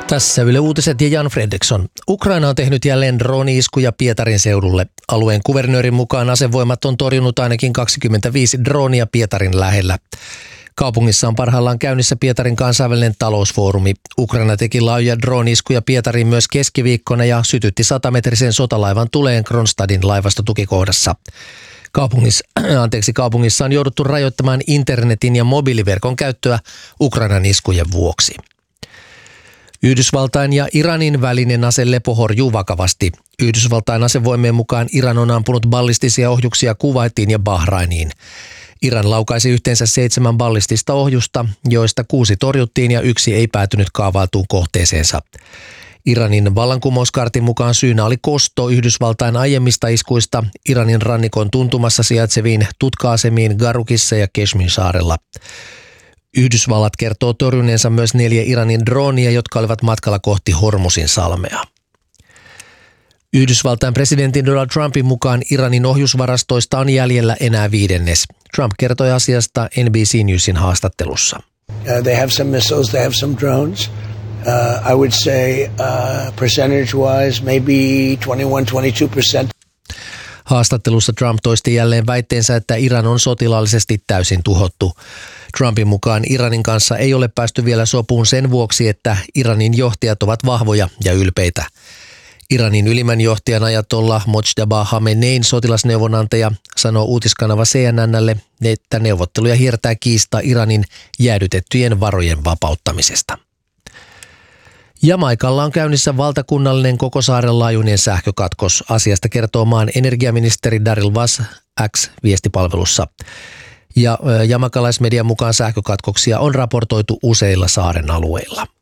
Tässä Yle Uutiset ja Jan Fredriksson. Ukraina on tehnyt jälleen droni-iskuja Pietarin seudulle. Alueen kuvernöörin mukaan asevoimat on torjunut ainakin 25 dronia Pietarin lähellä. Kaupungissa on parhaillaan käynnissä Pietarin kansainvälinen talousfoorumi. Ukraina teki laajoja drone-iskuja Pietariin myös keskiviikkona ja sytytti 100-metrisen sotalaivan tuleen Kronstadin laivastotukikohdassa. Kaupungissa on jouduttu rajoittamaan internetin ja mobiiliverkon käyttöä Ukrainan iskujen vuoksi. Yhdysvaltain ja Iranin välinen aselepo horjuu vakavasti. Yhdysvaltain asevoimien mukaan Iran on ampunut ballistisia ohjuksia Kuwaitiin ja Bahrainiin. Iran laukaisi yhteensä 7 ballistista ohjusta, joista 6 torjuttiin ja 1 ei päätynyt kaavailtuun kohteeseensa. Iranin vallankumouskaartin mukaan syynä oli kosto Yhdysvaltain aiemmista iskuista Iranin rannikon tuntumassa sijaitseviin tutka-asemiin Garukissa ja Keshmin-saarella. Yhdysvallat kertoo torjuneensa myös 4 Iranin droonia, jotka olivat matkalla kohti Hormuzin salmea. Yhdysvaltain presidentin Donald Trumpin mukaan Iranin ohjusvarastoista on jäljellä enää 1/5. Trump kertoi asiasta NBC Newsin haastattelussa. They have some missiles, they have some drones. I would say percentage-wise maybe 21-22%. Haastattelussa Trump toisti jälleen väitteensä, että Iran on sotilaallisesti täysin tuhottu. Trumpin mukaan Iranin kanssa ei ole päästy vielä sopuun sen vuoksi, että Iranin johtajat ovat vahvoja ja ylpeitä. Iranin ylimmän johtajan ajatollah Mojtaba Khamenein sotilasneuvonantaja sanoo uutiskanava CNN:lle, että neuvotteluja hiertää kiista Iranin jäädytettyjen varojen vapauttamisesta. Jamaikalla on käynnissä valtakunnallinen koko saaren laajuinen sähkökatkos. Asiasta kertoo maan energiaministeri Daryl Vass X-viestipalvelussa. Ja jamaikalaismedian mukaan sähkökatkoksia on raportoitu useilla saaren alueilla.